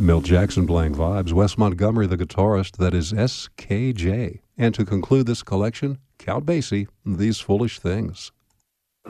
Milt Jackson playing vibes, Wes Montgomery the guitarist, that is SKJ. And to conclude this collection, Count Basie, These Foolish Things.